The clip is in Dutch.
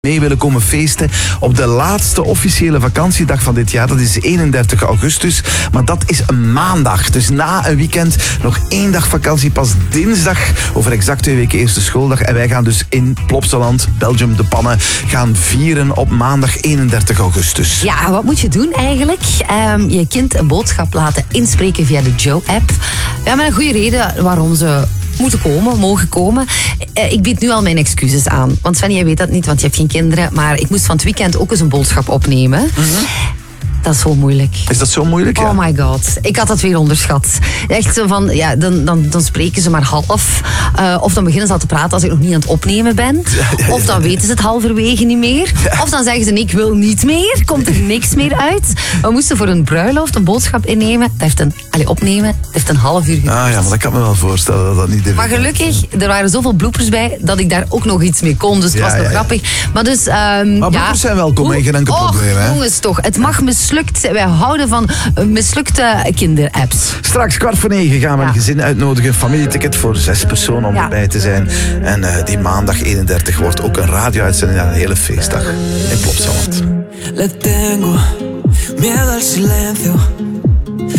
mee willen komen feesten op de laatste officiële vakantiedag van dit jaar. Dat is 31 augustus, maar dat is een maandag. Dus na een weekend nog 1 dag vakantie, pas dinsdag, over exact 2 weken eerste schooldag. En wij gaan dus in Plopsaland, Belgium, de Pannen, gaan vieren op maandag 31 augustus. Ja, wat moet je doen eigenlijk? Je kind een boodschap laten inspreken via de Joe-app. Ja, met een goede reden waarom ze mogen komen. Ik bied nu al mijn excuses aan. Want Sven, jij weet dat niet, want je hebt geen kinderen. Maar ik moest van het weekend ook eens een boodschap opnemen. Mm-hmm. Dat is zo moeilijk. Is dat zo moeilijk? Ja? Oh my god. Ik had dat weer onderschat. Echt zo van, ja, dan spreken ze maar half. Of dan beginnen ze al te praten als ik nog niet aan het opnemen ben. Of dan weten ze het halverwege niet meer. Of dan zeggen ze, ik wil niet meer. Komt er niks meer uit. We moesten voor een bruiloft een boodschap innemen. Dat heeft een half uur geduurd. Ah ja, maar dat kan me wel voorstellen dat dat niet is. Maar gelukkig, er waren zoveel bloepers bij dat ik daar ook nog iets mee kon. Dus het was nog grappig. Maar dus, maar bloepers zijn welkom, geen enkel probleem. Hè? Jongens toch, het mag mislukt. Wij houden van mislukte kinderapps. Straks 8:45 gaan we een gezin uitnodigen. Een familieticket voor 6 personen om erbij te zijn. En die maandag 31 wordt ook een radio-uitzending aan een hele feestdag in Plopsaland. Le tengo miedo al silencio.